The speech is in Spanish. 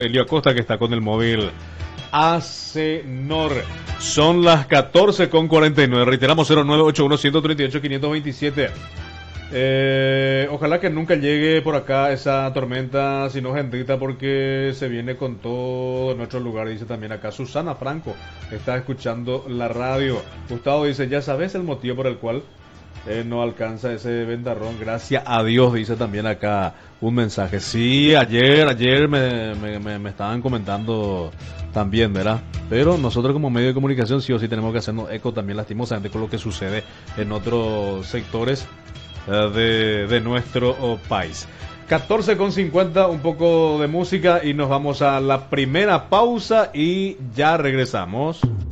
Elio Acosta, que está con el móvil Acenor. Son las 14:49. Reiteramos 0981-138-527. Ojalá que nunca llegue por acá esa tormenta, sino Gendrita, porque se viene con todo en nuestro lugar. Dice también acá Susana Franco, está escuchando la radio. Gustavo dice, ya sabes el motivo por el cual no alcanza ese ventarrón. Gracias a Dios, dice también acá un mensaje. Sí, ayer me estaban comentando también, ¿verdad? Pero nosotros como medio de comunicación sí o sí tenemos que hacernos eco también, lastimosamente, con lo que sucede en otros sectores de nuestro país. 14:50, un poco de música y nos vamos a la primera pausa y ya regresamos.